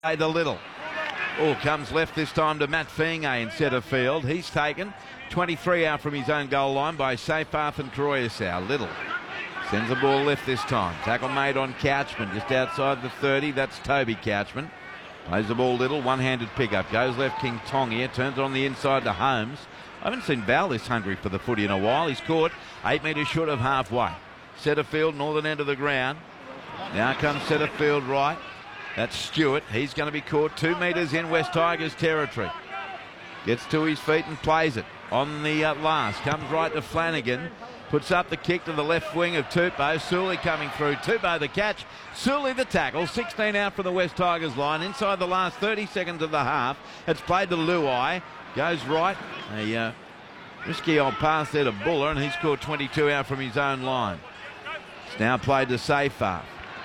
to Little. Oh, comes left this time to Matt Fienge in centre field. He's taken 23 out from his own goal line by Seyfarth and Karoyasau. Little sends the ball left this time. Tackle made on Couchman just outside the 30. That's Toby Couchman. Plays the ball Little, one-handed pickup. Goes left King Tongia, turns on the inside to Holmes. I haven't seen Val this hungry for the footy in a while. He's caught 8 metres short of halfway. Centre field, northern end of the ground. Now comes centre field right. That's Stewart. He's going to be caught 2 metres in West Tigers territory. Gets to his feet and plays it. On the last. Comes right to Flanagan. Puts up the kick to the left wing of Tupou. Sully coming through. Tupou the catch. Sully the tackle. 16 out from the West Tigers line. Inside the last 30 seconds of the half. It's played to Luai. Goes right. A risky old pass there to Buller, and he's scored 22 out from his own line. It's now played to Seyfarth.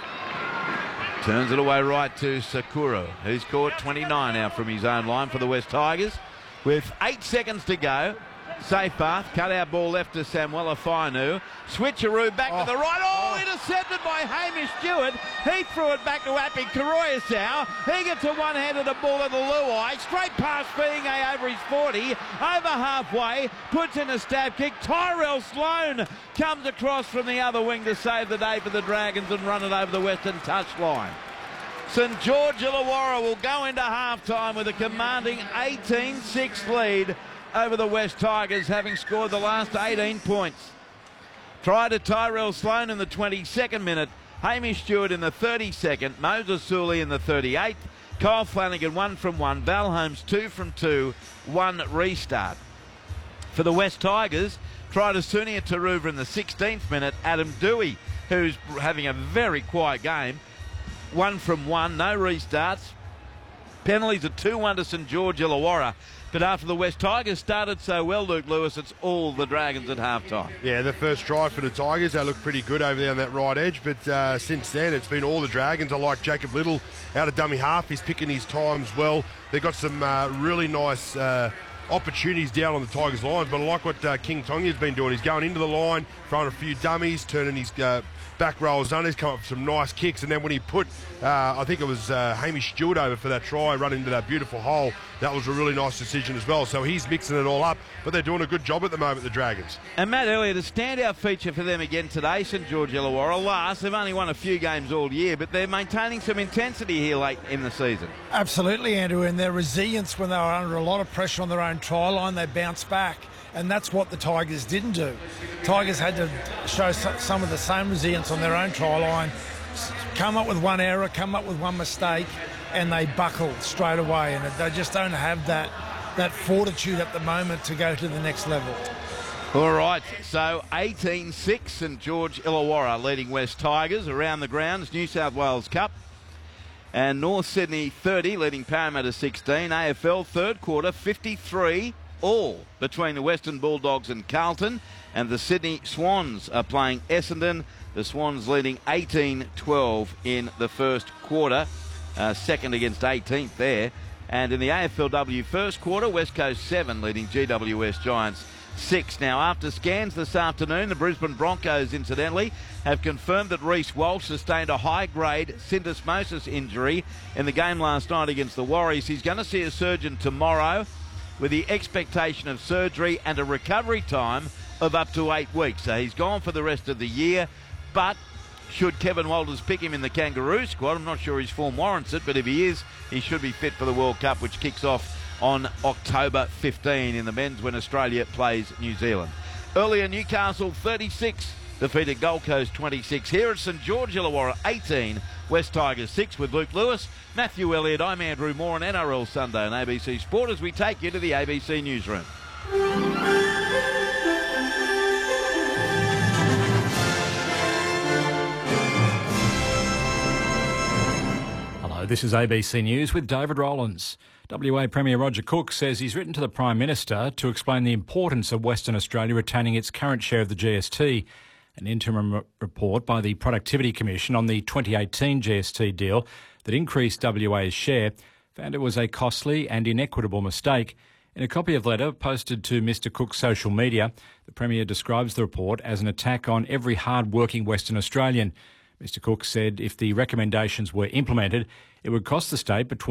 Turns it away right to Sakura, who's caught 29 out from his own line for the West Tigers. With 8 seconds to go, Seyfarth cut out ball left to Samuel Fainu. Switcheroo back to the right. Oh, intercepted by Hamish Stewart. He threw it back to Api Karoyasau. He gets a one-handed ball at the Luai. Straight past Fienge over his 40. Over halfway. Puts in a stab kick. Tyrell Sloan comes across from the other wing to save the day for the Dragons and run it over the western touchline. St George Illawarra will go into half-time with a commanding 18-6 lead over the West Tigers, having scored the last 18 points. Try to Tyrell Sloan in the 22nd minute, Hamish Stewart in the 32nd, Moses Sully in the 38th, Kyle Flanagan 1 from 1, Val Holmes 2 from 2, 1 restart. For the West Tigers, try to Sunia Taruva in the 16th minute, Adam Dewey, who's having a very quiet game, 1 from 1, no restarts. Penalties are 2-1 to St George Illawarra. But after the West Tigers started so well, Luke Lewis, it's all the Dragons at half-time. Yeah, the first try for the Tigers, they look pretty good over there on that right edge. But since then, it's been all the Dragons. I like Jacob Little out of dummy half. He's picking his times well. They've got some really nice opportunities down on the Tigers' lines. But I like what King Tongia's been doing. He's going into the line, throwing a few dummies, turning his back rolls under. He's come up with some nice kicks. And then when he put, I think it was Hamish Stewart over for that try, run into that beautiful hole, that was a really nice decision as well. So he's mixing it all up, but they're doing a good job at the moment, the Dragons. And Matt, Elliott, a standout feature for them again today, St George Illawarra. Last, they've only won a few games all year, but they're maintaining some intensity here late in the season. Absolutely, Andrew, and their resilience when they were under a lot of pressure on their own try line, they bounced back. And that's what the Tigers didn't do. Tigers had to show some of the same resilience on their own try line, come up with one error, come up with one mistake, and they buckled straight away. And they just don't have that fortitude at the moment to go to the next level. All right, so 18-6 St George Illawarra leading West Tigers around the grounds, New South Wales Cup. And North Sydney 30 leading Parramatta 16. AFL third quarter 53 all between the Western Bulldogs and Carlton, and the Sydney Swans are playing Essendon. The Swans leading 18-12 in the first quarter, second against 18th there. And in the AFLW first quarter, West Coast 7 leading GWS Giants 6. Now, after scans this afternoon, the Brisbane Broncos, incidentally, have confirmed that Reece Walsh sustained a high-grade syndesmosis injury in the game last night against the Warriors. He's going to see a surgeon tomorrow, with the expectation of surgery and a recovery time of up to 8 weeks. So he's gone for the rest of the year, but should Kevin Walters pick him in the Kangaroo squad, I'm not sure his form warrants it, but if he is, he should be fit for the World Cup, which kicks off on October 15 in the men's when Australia plays New Zealand. Earlier, Newcastle 36 defeated Gold Coast 26. Here at St George Illawarra 18, West Tigers 6 with Luke Lewis, Matthew Elliott. I'm Andrew Moore on NRL Sunday on ABC Sport as we take you to the ABC Newsroom. Hello, this is ABC News with David Rowlands. WA Premier Roger Cook says he's written to the Prime Minister to explain the importance of Western Australia retaining its current share of the GST. An interim report by the Productivity Commission on the 2018 GST deal that increased WA's share found it was a costly and inequitable mistake. In a copy of the letter posted to Mr Cook's social media, the Premier describes the report as an attack on every hard-working Western Australian. Mr Cook said if the recommendations were implemented, it would cost the state between